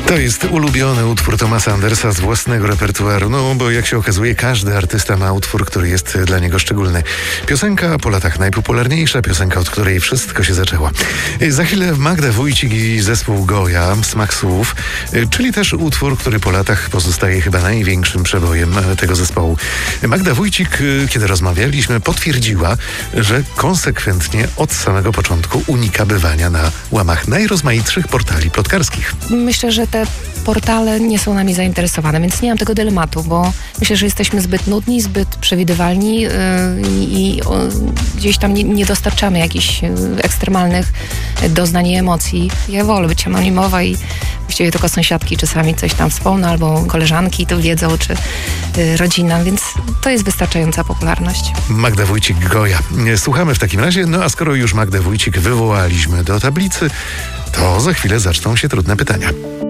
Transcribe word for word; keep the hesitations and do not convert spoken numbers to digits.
To jest ulubiony utwór Thomasa Andersa z własnego repertuaru, no bo jak się okazuje, każdy artysta ma utwór, który jest dla niego szczególny. Piosenka po latach najpopularniejsza, piosenka, od której wszystko się zaczęło. Za chwilę Magda Wójcik i zespół Goja, Smak słów, czyli też utwór, który po latach pozostaje chyba największym przebojem tego zespołu. Magda Wójcik, kiedy rozmawialiśmy, potwierdziła, że konsekwentnie od samego początku unika bywania na łamach najrozmaitszych portali plotkarskich. Myślę, że te portale nie są nami zainteresowane, więc nie mam tego dylematu, bo myślę, że jesteśmy zbyt nudni, zbyt przewidywalni yy, i o, gdzieś tam nie, nie dostarczamy jakichś yy, ekstremalnych doznań i emocji. Ja wolę być anonimowa i właściwie tylko sąsiadki czasami coś tam wspomną, albo koleżanki to wiedzą, czy yy, rodzina, więc to jest wystarczająca popularność. Magda Wójcik, Goja. Słuchamy w takim razie, no a skoro już Magdę Wójcik wywołaliśmy do tablicy, to za chwilę zaczną się trudne pytania.